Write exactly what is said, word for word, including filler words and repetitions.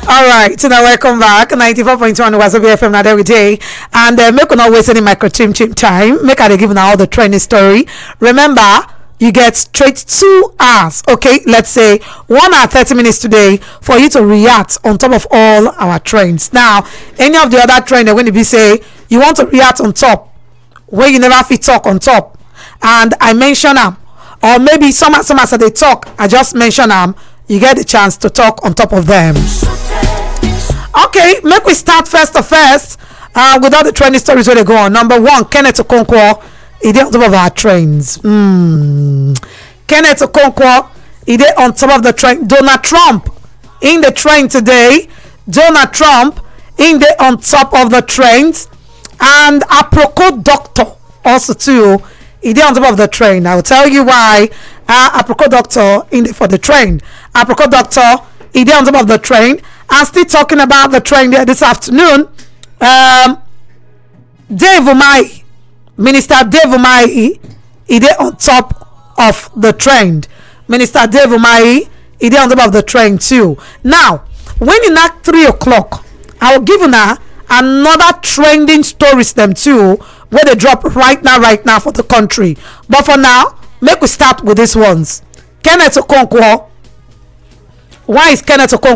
All right, so now welcome back. ninety-four point one Wazobia F M now every day. And uh, make not waste any micro chim chim time. Make I give now all the training story. Remember, you get straight two hours. Okay, let's say one hour thirty minutes today for you to react on top of all our trains. Now, any of the other train when you be say you want to react on top, where you never fit talk on top, and I mention them, or maybe some some as they talk, I just mention them. You get the chance to talk on top of them. Okay, make we start first of first uh, with all the training stories where they go on. Number one, Kenneth Okonkwo, he did on top of our trains. Mm. Kenneth Okonkwo, he did on top of the train. Donald Trump in the train today. Donald Trump in the on top of the trains. And Aproko Doctor also too, he did on top of the train. I will tell you why. Uh, Aproko Doctor in the, for the train. Aproko Doctor, he did on top of the train. And still talking about the train there this afternoon. Um, Dave Umahi, Minister Dave Umahi, he did on top of the train. Minister Dave Umahi, he did on top of the train too. Now, when you knock three o'clock, I will give you now another trending stories them too, where they drop right now, right now for the country. But for now, make we start with these ones. Kenneth Okonkwo. Why is Kenneth Okonkwo